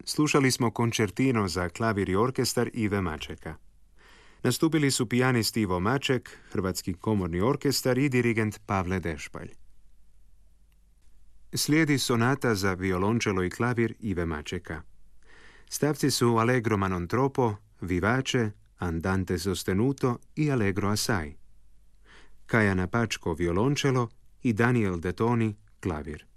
Slušali smo koncertino za klavir i orkestar Ive Mačeka. Nastupili su pijanist Ivo Maček, Hrvatski komorni orkestar i dirigent Pavle Dešpalj. Slijedi sonata za violončelo i klavir Ive Mačeka. Stavci su Allegro ma non troppo, Vivace, Andante sostenuto i Allegro assai. Kaja Napačko violončelo i Daniel Detoni klavir.